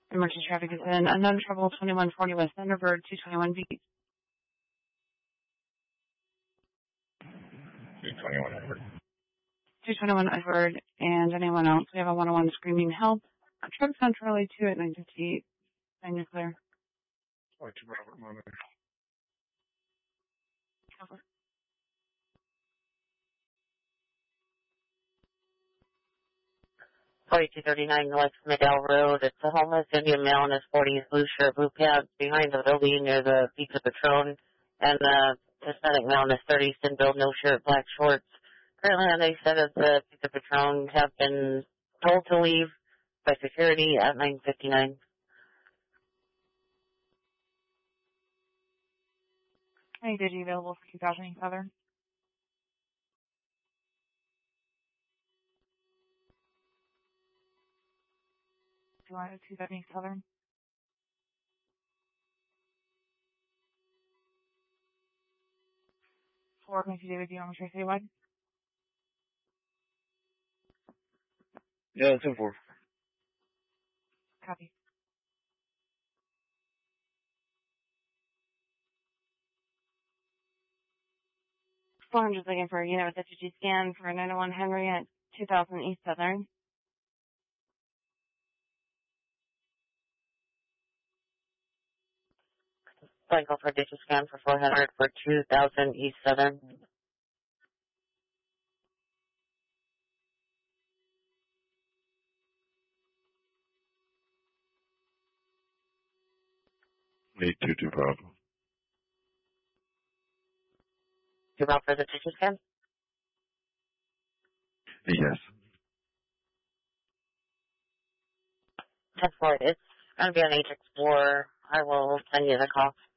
Emergency traffic is in unknown trouble, 2140 West Thunderbird, 221 beat. 221 Edward. 221 Edward, and anyone else? We have a 101 screaming help. Truck's on Charlie 2 at 958. And you're clear. Flight 2 Robert Monday. Over. Flight 239 West Midale Road. It's a homeless Indian male in his 40s, blue shirt, blue pants, behind the building near the Pizza Patron, and the Hispanic male in his 30s, thin build, no shirt, black shorts. Currently, they said that the Pizza Patron have been told to leave by security at 9:59. Any digit available for 2000 Southern? Do you want a 270 Southern? For Matthew David, do you want me to say what? Yeah, 10-4. Copy. I'm just looking for a unit with a FG scan for 901 Henry at 2000 East Southern. Go for a digit scan for 400 for 2000 East Southern. Need 22 Bravo. You want for the digit scan? Yes. 10-4. It's going to be on H Explorer. I will send you the call.